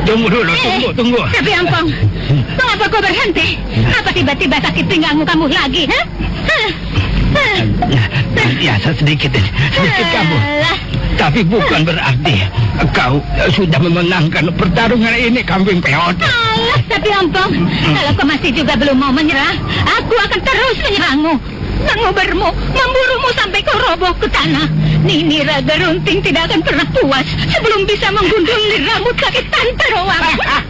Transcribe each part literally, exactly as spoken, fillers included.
Tunggu dulu, tunggu, tunggu. Tapi Ampong, mengapa kau berhenti? Apa tiba-tiba sakit pinggangmu kamu lagi? Hah? Hah? Hah? Biasa sedikit, sedikit kamu. Tapi bukan berarti kau sudah memenangkan pertarungan ini, kambing peot. Alah, tapi Ampong, kalau kau masih juga belum mau menyerah, aku akan terus menyerangmu, mengubermu, memburumu sampai kau roboh ke tanah. Nini Raga Runting tidak akan pernah puas sebelum bisa menggundul rambut kaki Tante Rowang.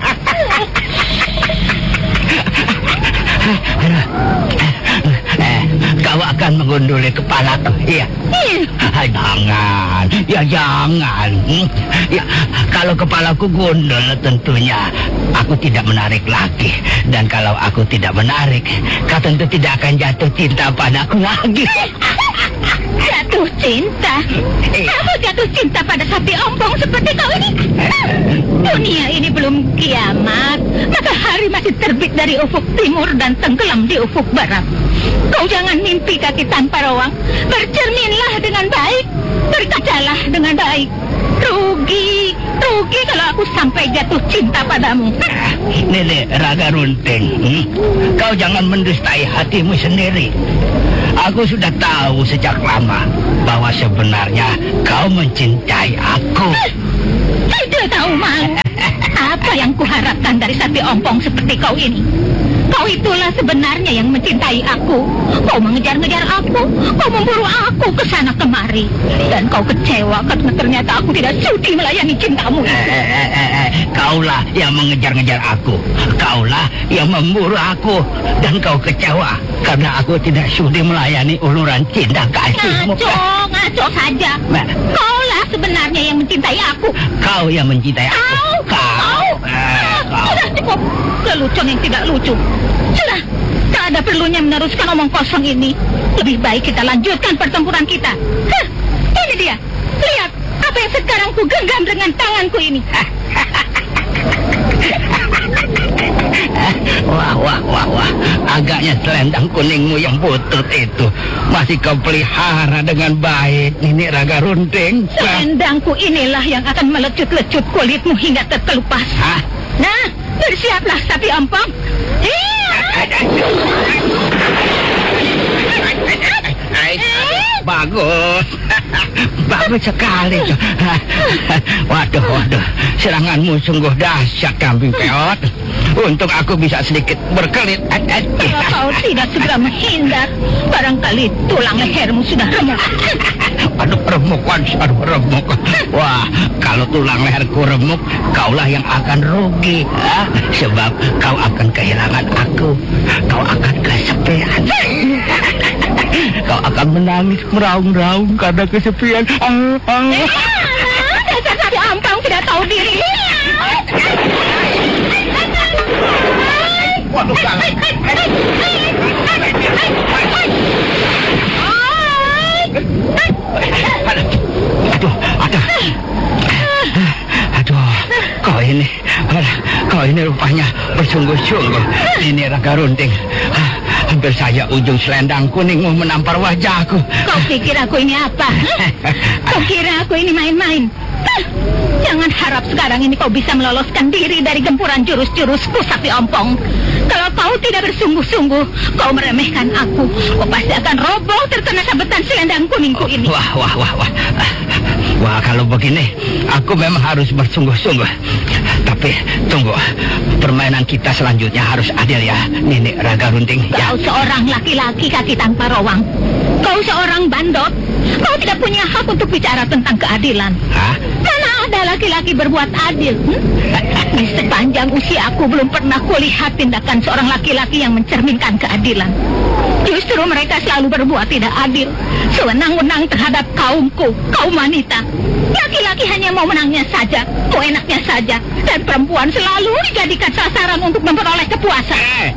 Eh, kau akan menggunduli kepalaku, iya? Iya. Jangan, ya jangan. Ya, kalau kepalaku gundul tentunya aku tidak menarik lagi. Dan kalau aku tidak menarik, kau tentu tidak akan jatuh cinta padaku lagi. Jatuh cinta? Aku jatuh cinta pada sapi ompong seperti kau ini? Dunia ini belum kiamat. Matahari masih terbit dari ufuk timur dan tenggelam di ufuk barat. Kau jangan mimpi kaki tanpa rawang. Bercerminlah dengan baik. Berkacalah dengan baik. Rugi, rugi kalau aku sampai jatuh cinta padamu. Nenek Raga Runting, hmm? Kau jangan mendustai hatimu sendiri. Aku sudah tahu sejak lama bahwa sebenarnya kau mencintai aku. Tidak tahu malu. Apa yang kuharapkan dari sapi ompong seperti kau ini? Kau itulah sebenarnya yang mencintai aku. Kau mengejar-ngejar aku, kau memburu aku ke sana kemari. Dan kau kecewa karena ternyata aku tidak sudi melayani cintamu. Eh, eh, eh, eh. Kaulah yang mengejar-ngejar aku. Kaulah yang memburu aku. Dan kau kecewa karena aku tidak sudi melayani uluran cinta kasihmu. Ngaco, ngaco saja. Nah. Kaulah sebenarnya yang mencintai aku. Kau yang mencintai aku. Kau, Kau. kau. Eh, kau. Sudah cukup. Lelucon yang tidak lucu. Sudah, tak ada perlunya meneruskan omong kosong ini. Lebih baik kita lanjutkan pertempuran kita. Hah, ini dia. Lihat apa yang sekarang ku genggam dengan tanganku ini. Wah, wah, wah, wah. Agaknya selendang kuningmu yang butut itu masih kau pelihara dengan baik, Nenek Raga Runting. Selendangku inilah yang akan melecut-lecut kulitmu hingga terkelupas. Hah? Nah, bersiaplah sapi ompong. Bagus. Bagus sekali. Waduh, waduh. Seranganmu sungguh dahsyat, kambing peot. Untuk aku bisa sedikit berkelit. Kalau kau tidak segera menghindar, barangkali tulang lehermu sudah remuk. Aduh, remuk, aduh, remuk. Wah, kalau tulang leherku remuk, kaulah yang akan rugi. Ha? Sebab kau akan kehilangan aku. Kau akan kesepian. Kau akan menangis meraung-raung karena kesepian. Ah, ah. Eh, dasar sapi ompong tidak tahu diri. Waduh, kalah. Aduh, aduh. Aduh, kau ini, kau ini rupanya bersungguh-sungguh. Ini Raga Runting. Hampir saja ujung selendang kuningmu menampar wajahku. Kau pikir aku ini apa? Kau kira aku ini main-main? Jangan harap sekarang ini kau bisa meloloskan diri dari gempuran jurus-jurusku, sapi ompong. Kalau kau tidak bersungguh-sungguh, kau meremehkan aku, kau pasti akan roboh terkena sabetan selendang kuningku ini. Wah, wah, wah, wah. Wah, kalau begini, aku memang harus bersungguh-sungguh. Tapi, tunggu. Permainan kita selanjutnya harus adil ya, Nenek Raga Runting. Kau Ya. seorang laki-laki kaki tanpa rawang. Kau seorang bandot. Kau tidak punya hak untuk bicara tentang keadilan. Hah? Mana ada laki-laki berbuat adil? Hmm? Di sepanjang usia aku belum pernah kulihat tindakan seorang laki-laki yang mencerminkan keadilan. Justru mereka selalu berbuat tidak adil, sewenang-wenang terhadap kaumku, kaum wanita. Laki-laki hanya mau menangnya saja, mau enaknya saja, dan perempuan selalu dijadikan sasaran untuk memperoleh kepuasan.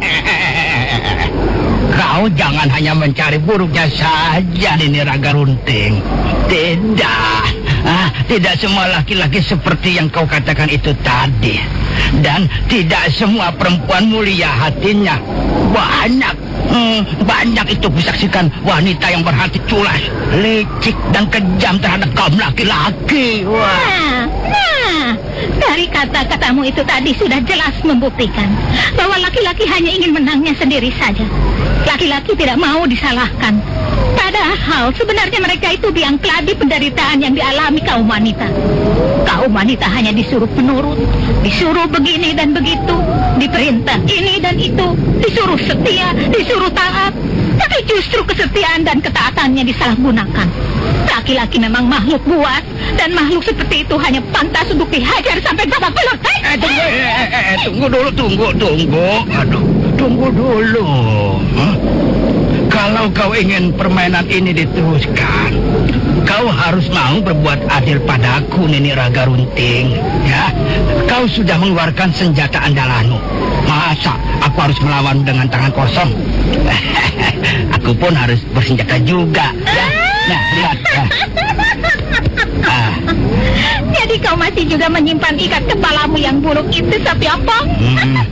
Kau jangan hanya mencari buruknya saja, Nenek Raga Runting. Tidak. Ah, tidak semua laki-laki seperti yang kau katakan itu tadi. Dan tidak semua perempuan mulia hatinya. Banyak. Hmm, banyak itu kusaksikan wanita yang berhati culas, licik dan kejam terhadap kaum laki-laki. Wah. Nah, nah, Dari kata-katamu itu tadi sudah jelas membuktikan bahwa laki-laki hanya ingin menangnya sendiri saja. Laki-laki tidak mau disalahkan. Padahal sebenarnya mereka itu biang keladi penderitaan yang dialami kaum wanita. Kaum wanita hanya disuruh penurut, disuruh begini dan begitu, diperintah ini dan itu, disuruh setia, disuruh taat. Tapi justru kesetiaan dan ketaatannya disalahgunakan. Laki-laki memang makhluk buas, dan makhluk seperti itu hanya pantas untuk dihajar sampai babak belur. Eh, tunggu, eh, eh, eh, tunggu dulu, tunggu, tunggu. Aduh, tunggu dulu. Hah? Kalau kau ingin permainan ini diteruskan, kau harus mau berbuat adil padaku, Nini Raga Runting. Ya, kau sudah mengeluarkan senjata andalanmu. Masa aku harus melawan dengan tangan kosong? Aku pun harus bersenjata juga. Ya. Nah, lihat. Ya. Ah. Jadi kau masih juga menyimpan ikat kepalamu yang buruk itu, Sapi Ompong? Hmm.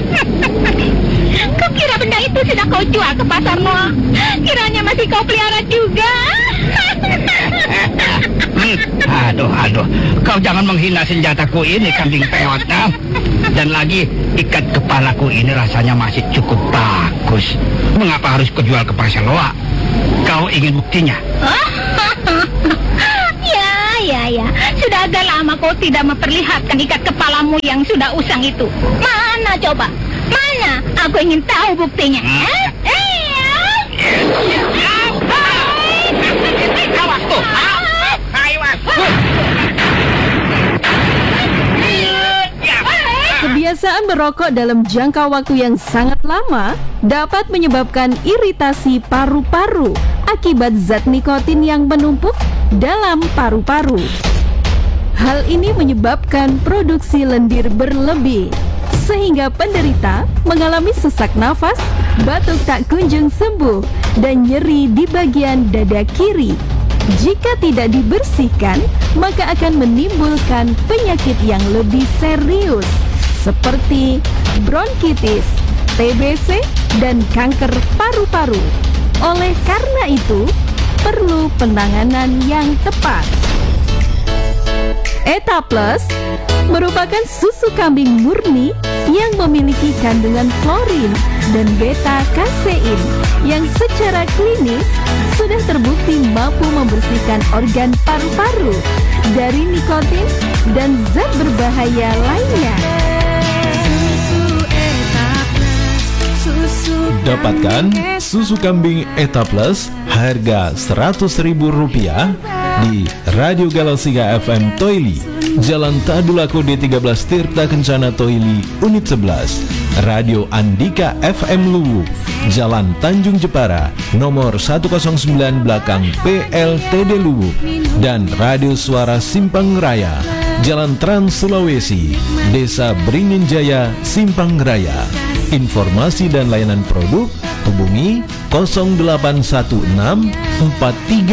Kau kira benda itu sudah kau jual ke pasarmu? Kiranya masih kau pelihara juga. Aduh, aduh. Kau jangan menghina senjataku ini, kambing peot. Nah. Dan lagi, ikat kepalaku ini rasanya masih cukup bagus. Mengapa harus kujual ke pasar loa? Kau ingin buktinya? Ya, ya, ya. Sudah agak lama kau tidak memperlihatkan ikat kepalamu yang sudah usang itu. Mana coba? Mana? Aku ingin tahu buktinya. Eh? Eh? Awas tuh. Awas. Kebiasaan merokok dalam jangka waktu yang sangat lama dapat menyebabkan iritasi paru-paru akibat zat nikotin yang menumpuk dalam paru-paru. Hal ini menyebabkan produksi lendir berlebih, sehingga penderita mengalami sesak nafas, batuk tak kunjung sembuh, dan nyeri di bagian dada kiri. Jika tidak dibersihkan, maka akan menimbulkan penyakit yang lebih serius, seperti bronkitis, T B C, dan kanker paru-paru. Oleh karena itu, perlu penanganan yang tepat. Eta Plus merupakan susu kambing murni yang memiliki kandungan klorin dan beta-kasein yang secara klinis sudah terbukti mampu membersihkan organ paru-paru dari nikotin dan zat berbahaya lainnya. Dapatkan susu kambing Eta Plus harga seratus ribu rupiah di Radio Galau Siga F M Toili, Jalan Tadulako D tiga belas Tirta Kencana Toili, Unit sebelas. Radio Andika F M Luwu, Jalan Tanjung Jepara, nomor seratus sembilan belakang P L T D Luwu. Dan Radio Suara Simpang Raya, Jalan Trans Sulawesi, Desa Beringin Jaya, Simpang Raya. Informasi dan layanan produk hubungi nol delapan satu enam empat tiga